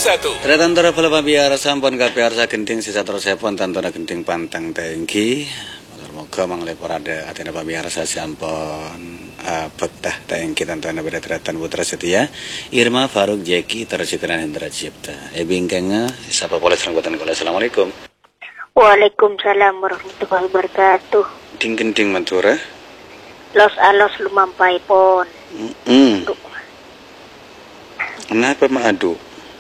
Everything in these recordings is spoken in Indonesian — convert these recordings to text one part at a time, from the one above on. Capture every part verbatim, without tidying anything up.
satu. Tantara pala biar sampun kapiarsa genting sisa terus sepon tantara genting pantang tengki. Moga manglepor ada atena pabiarsa sampun uh, betah tengki tantana beda teratan putra setia Irma Faruk Jeki terciptaan Hendra Cipta. Ebingkenga sapa poles rangkutan kula. Assalamualaikum. Waalaikumsalam warahmatullahi wabarakatuh. Ding genting matura. Los alos lumampai pon. Hmm. Kenapa madu?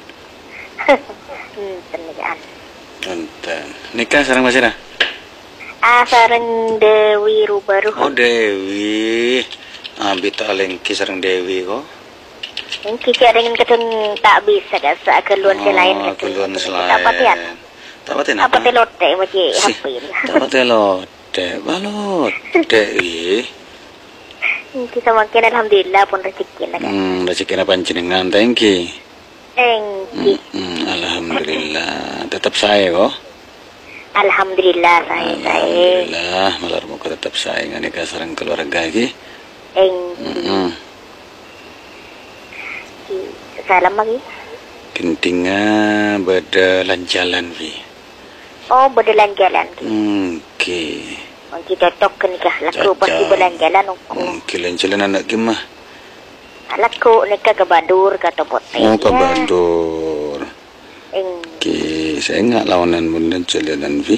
Hmm, pernikahan. Enten. Nikah sareng masih dah? Ah, sareng Dewi Rubaru. Oh Dewi. Ambita lengki sareng Dewi kok. Engki kadang kadang tak bisa dah sak keluar Oh, selain keluar selain. Apa tian? Tak paten apa? Apa telote wae Si, H P. tak paten lote. Balot. Dewi. Kita makin alhamdulillah pun rezeki lah kan. Hmm, rezeki na panjenengan tengki. Engki. Hmm, alhamdulillah. Tetap saya kok. Alhamdulillah saya saya. Alhamdulillah, malar muka tetap saya ngani ka sareng keluarga iki. Engki. Heeh. Salam lagi. Gentinga beda lanjalan wi. Oh, berjalan jalan. Hmm, oke. Oh, kita tok nikah laku pasti berjalan jalan uku. Hmm, jalan-jalan anak gimah. Laku nikah ke Badur ke Topote. Oh, ke Badur. Engki. Oke, saya enggak lawanan bunda jalanan wi.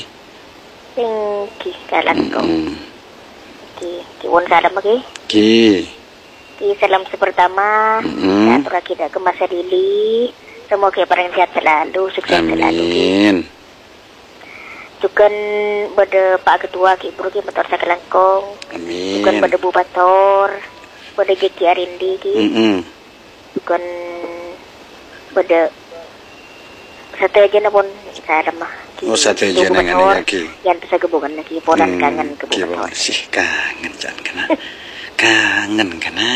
Engki kalanku. Hmm. Oke, kiwon salam lagi. Oke. Ki salam pertama. Hmm. Satu kita ke Masa Dili. Semoga barang sehat selalu, sukses selalu. Amin. Juga pada Pak Ketua Ki Bro Ki Motor Sakalangkong. Amin. Juga pada Bu Bator, pada Jeki Arindi Ki. Heeh. Juga pada satu aja na pon saya mah. Oh, satu aja na ngani lagi. Yang bisa gabungan lagi ponan Hmm, kangen ke Bu Bator. sih kangen jangan kena. Kangen kena.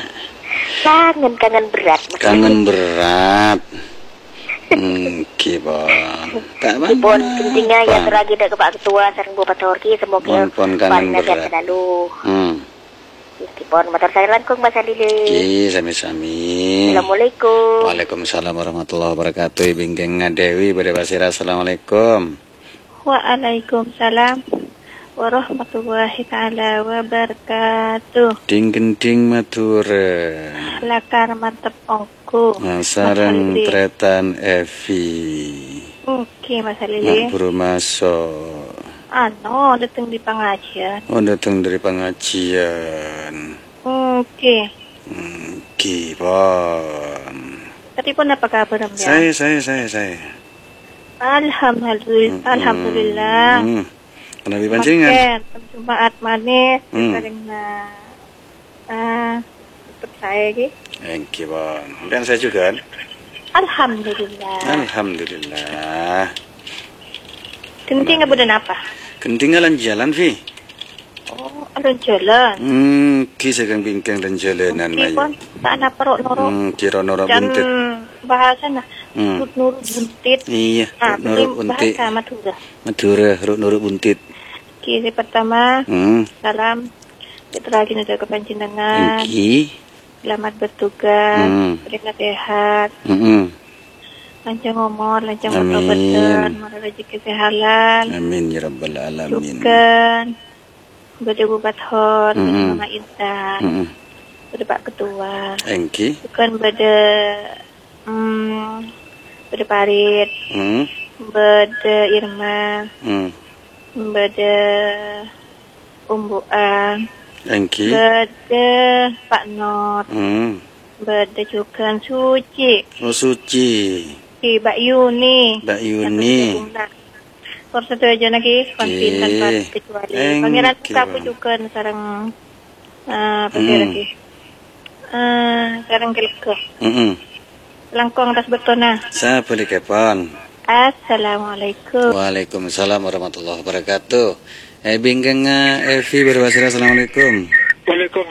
Kangen kangen berat. Mas. Kangen berat. Hmm, kibon. Tak apa. Kibon pentingnya ya teragi dak ke Pak Ketua sareng Bu Bator Ki semoga pon kangen sehat berat. selalu. Hmm. Kibon motor saya langkung Mas Adile. Ki sami-sami. Assalamualaikum. Waalaikumsalam warahmatullahi wabarakatuh. Bingkeng Dewi pada Basira. Assalamualaikum. Waalaikumsalam warahmatullahi taala wabarakatuh. Ding gending mature. Lakar mantep ongku. Sareng tretan Evi. Oke Mas Lili. Mak buru masuk. Ano datang di pengajian. Oh datang dari pengajian. Oke. Hmm, kibon. Tadi pun apa kabar Mbak? Saya, saya, saya, saya. Alhamdulillah. Hmm, Alhamdulillah. Hmm. Kenapa pancingan? Makan Jumat manis. Hmm. Karena ah tetap saya gitu. Thank you, Bon. Dan saya juga. Alhamdulillah. Alhamdulillah. Genting nggak bodan apa? Ketinggalan jalan, Vi. Oh, ada jalan. Hmm, kisah kang bingkang dan jalanan, Oke, Mayu. Bon. Tak ada perok norok. Hmm, kira norak Dan buntit. bahasa nah, Hmm. rut nurut buntit. Iya, Nah, rut nuruk ini buntit. bahasa Madura. Madura, rut nuruk buntit. Kiri pertama, Hmm, salam. Kita lagi ada kepanjenengan. Engki. Selamat bertugas. Hmm. Berilah sehat. Hmm, Lancar ngomong, lancar Amin. ngobrol, mara rezeki sehalan. amin ya rabbal alamin. Juga Bada Bubat Hor, Hmm. Mama Intan, Hmm, Bada Pak Ketua. Engki. Bukan pada hmm, pada Parit, Hmm, pada Irma, hmm, pada Umbuan, Engki. pada Pak Not, Hmm, pada juga Suci, oh suci. Ki Mbak Yuni, Mbak Yuni. Por satu aja lagi, konflik tanpa kecuali. Engki. Pangeran aku juga sarang apa sih Hmm. lagi? Eh, sarang kelke. Hmm, Langkong atas bertona. saya boleh kepon. Assalamualaikum. Waalaikumsalam warahmatullahi wabarakatuh. Eh bingkeng Evi berbahasa. Assalamualaikum.